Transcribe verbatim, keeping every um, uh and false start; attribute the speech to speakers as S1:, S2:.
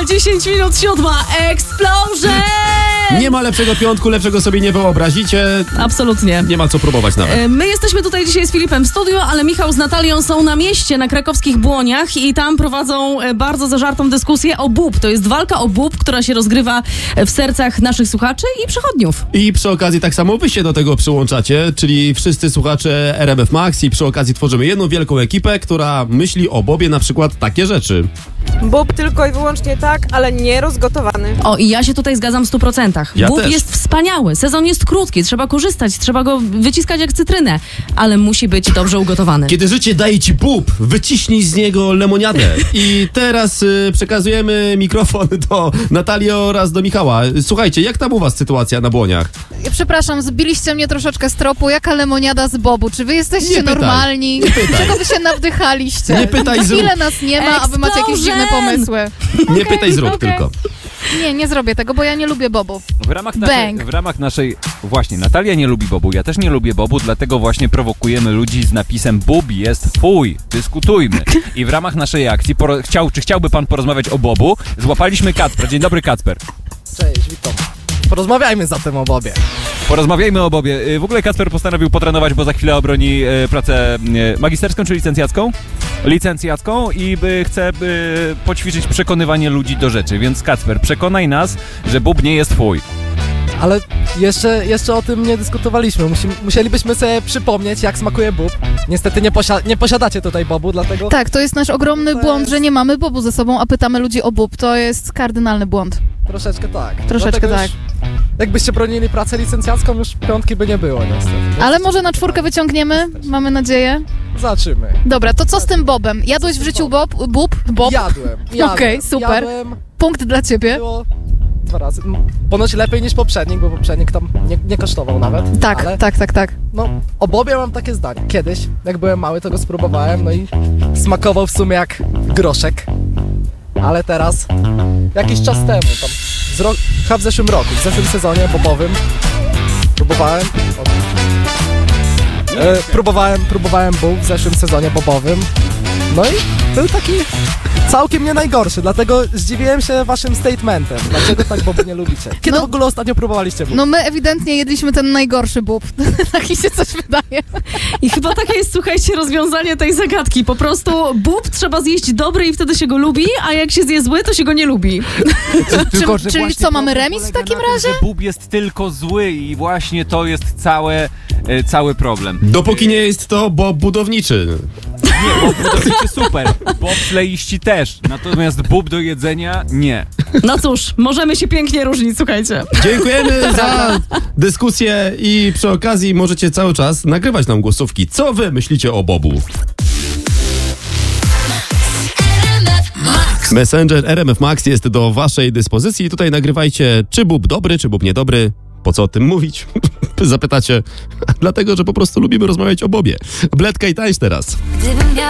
S1: Za dziesięć minut siódma. Explosion!
S2: Nie ma lepszego piątku, lepszego sobie nie wyobrazicie.
S1: Absolutnie.
S2: Nie ma co próbować nawet.
S1: My jesteśmy tutaj dzisiaj z Filipem w studiu, ale Michał z Natalią są na mieście, na krakowskich Błoniach i tam prowadzą bardzo zażartą dyskusję o B U P. To jest walka o B U P, która się rozgrywa w sercach naszych słuchaczy i przechodniów.
S2: I przy okazji tak samo wy się do tego przyłączacie, czyli wszyscy słuchacze R M F Max i przy okazji tworzymy jedną wielką ekipę, która myśli o Bobie na przykład takie rzeczy.
S3: B U P tylko i wyłącznie tak, ale nie rozgotowany.
S1: O, i ja się tutaj zgadzam w stu procentach.
S2: Ja
S1: B U P
S2: też.
S1: jest wspaniały, sezon jest krótki, trzeba korzystać, trzeba go wyciskać jak cytrynę, ale musi być dobrze ugotowany.
S2: Kiedy życie daje ci B U P, wyciśnij z niego lemoniadę. I teraz y, przekazujemy mikrofon do Natalii oraz do Michała. Słuchajcie, jak tam u was sytuacja na Błoniach?
S4: Przepraszam, zbiliście mnie troszeczkę z tropu. Jaka lemoniada z bobu? Czy wy jesteście
S2: Nie pytaj,
S4: normalni?
S2: nie pytaj.
S4: Czego wy się nawdychaliście?
S2: Nie pytaj, zrób.
S4: Ile nas nie ma, a wy macie jakieś dziwne pomysły?
S2: Nie pytaj, zrób
S4: okej.
S2: tylko.
S4: Nie, nie zrobię tego, bo ja nie lubię bobów.
S5: W ramach, naszej,
S4: Bang.
S5: w ramach naszej... Właśnie, Natalia nie lubi bobu, ja też nie lubię bobu, dlatego właśnie prowokujemy ludzi z napisem Bób jest fuj, dyskutujmy. I w ramach naszej akcji, poro... Chciał, czy chciałby pan porozmawiać o bobu? Złapaliśmy Kacper. Dzień dobry, Kacper.
S6: Cześć, witam. Porozmawiajmy zatem o Bobie.
S5: Porozmawiajmy o Bobie. Y, W ogóle Kacper postanowił potrenować, bo za chwilę obroni y, pracę y, magisterską czy licencjacką? Licencjacką i y, chce y, poćwiczyć przekonywanie ludzi do rzeczy. Więc Kacper, przekonaj nas, że bób nie jest fuj.
S6: Ale jeszcze, jeszcze o tym nie dyskutowaliśmy. Musi, musielibyśmy sobie przypomnieć, jak smakuje bób. Niestety nie, posia- nie posiadacie tutaj bobu, dlatego...
S4: Tak, to jest nasz ogromny
S6: To
S4: błąd,
S6: jest-
S4: że nie mamy bobu ze sobą, a pytamy ludzi o bób. To jest kardynalny błąd.
S6: Troszeczkę tak.
S4: Troszeczkę
S6: Dlatego
S4: tak.
S6: Już, jakbyście bronili pracę licencjacką, już piątki by nie było niestety. Więc
S4: Ale może na czwórkę wyciągniemy? Mamy nadzieję.
S6: Zobaczymy.
S4: Dobra, to co z tym bobem? Jadłeś w życiu bob? Bób? Bob?
S6: Jadłem. jadłem
S4: Okej, super.
S6: Jadłem,
S4: Punkt dla ciebie.
S6: było dwa razy. M, Ponoć lepiej niż poprzednik, bo poprzednik tam nie, nie kosztował nawet.
S4: Tak,
S6: ale,
S4: tak, tak, tak.
S6: No, o Bobie mam takie zdanie. Kiedyś, jak byłem mały, to go spróbowałem, no i smakował w sumie jak groszek. Ale teraz, jakiś czas temu, tam, z ro- chyba w zeszłym roku, w zeszłym sezonie bobowym, próbowałem, o, e, próbowałem, próbowałem Bób w zeszłym sezonie bobowym, no i był taki całkiem nie najgorszy, dlatego zdziwiłem się waszym statementem, dlaczego tak Bobu nie lubicie. Kiedy
S4: No-
S6: w ogóle ostatnio próbowaliście Bób?
S4: No my ewidentnie jedliśmy ten najgorszy bób. Tak mi się coś wydaje.
S1: I chyba takie jest, słuchajcie, rozwiązanie tej zagadki. Po prostu B U P trzeba zjeść dobry i wtedy się go lubi, a jak się zje zły, to się go nie lubi.
S5: Tylko,
S4: Czy- czyli co, mamy remis w takim razie?
S5: Że bób jest tylko zły i właśnie to jest całe, e, cały problem.
S2: Dopóki nie jest to Bob budowniczy.
S5: Nie, bob budowniczy super, bobsleiści też, natomiast bób do jedzenia nie.
S1: No cóż, możemy się pięknie różnić, słuchajcie.
S2: Dziękujemy za dyskusję i przy okazji możecie cały czas nagrywać nam głosówki. Co wy myślicie o Bobu? Messenger R M F Max jest do waszej dyspozycji. Tutaj nagrywajcie, czy Bób dobry, czy Bób niedobry. Po co o tym mówić? Zapytacie. Dlatego, że po prostu lubimy rozmawiać o Bobie. Bledka i tańcz teraz.
S7: Gdybym miał